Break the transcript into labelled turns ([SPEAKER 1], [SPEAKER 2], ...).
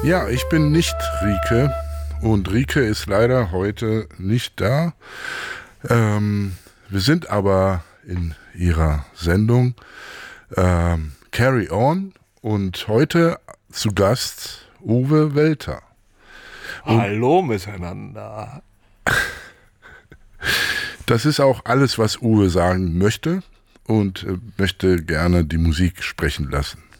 [SPEAKER 1] Ja, ich bin nicht Rike und Rike ist leider heute nicht da. Wir sind aber in ihrer Sendung Carry On und heute zu Gast Uwe Welter.
[SPEAKER 2] Hallo miteinander.
[SPEAKER 1] Das ist auch alles, was Uwe sagen möchte und möchte gerne die Musik sprechen lassen.